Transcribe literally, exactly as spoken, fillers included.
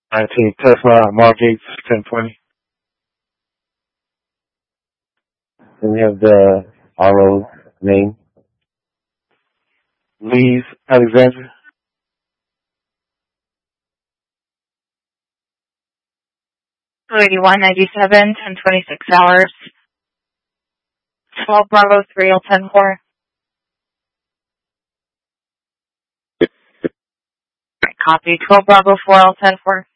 nineteen Tesla, Mark Gates, ten twenty. Then we have the R O name, Lee's Alexandra. two eighty-one ninety-seven, ten twenty-six hours. twelve Bravo three L ten four. Copy. twelve Bravo four L ten four.